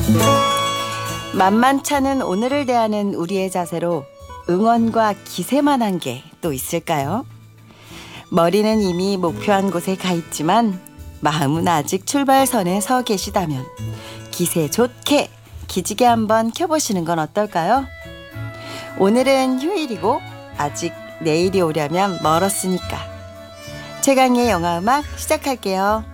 만만찮은 오늘을 대하는 우리의 자세로 응원과 기세만 한 게 또 있을까요? 머리는 이미 목표한 곳에 가 있지만 마음은 아직 출발선에 서 계시다면 기세 좋게 기지개 한번 켜보시는 건 어떨까요? 오늘은 휴일이고 아직 내일이 오려면 멀었으니까. 최강의 영화음악 시작할게요.